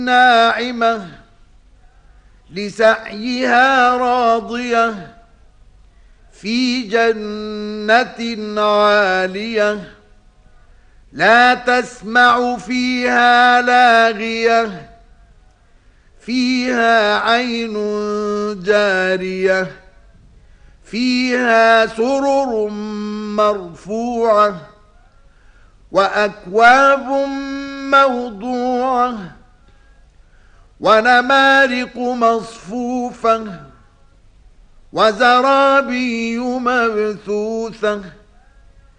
ناعمة لسعيها راضية في جنة عالية لا تسمع فيها لاغية فيها عين جارية فيها سرر مرفوعة وأكواب موضوعة ونمارق مصفوفة وزرابي مبثوثة